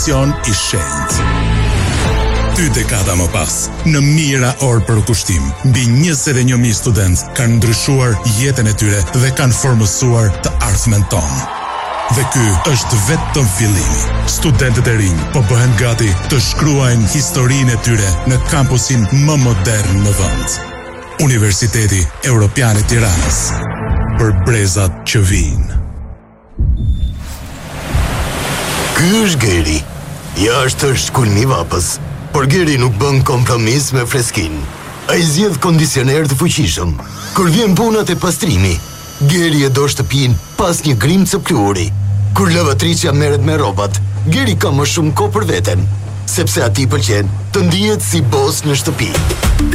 I shenjtë. 2 dekada më pas, në mijëra orë për kushtim, mbi 21.000 studentë kanë ndryshuar jetën e tyre dhe kanë formësuar të ardhmen tonë. Dhe ky është vetëm fillimi. Studentët e rinj po bëhen gati të shkruajnë historinë e tyre në kampusin më modern në vend. Universiteti Evropian i Tiranës. Për brezat që vijnë. Ky është Geri. Jashtë është kulmi vapës, por Geri nuk bën kompromis me freskin. Ai zgjedh kondicioner të fuqishëm. Kur vjen punat e pastrimi, Geri e do shtëpinë pas një grimcë pluhuri. Kur lavatriçja merret me rrobat, Geri ka më shumë kohë për veten, sepse atij pëlqen të ndihet si bos në shtëpi.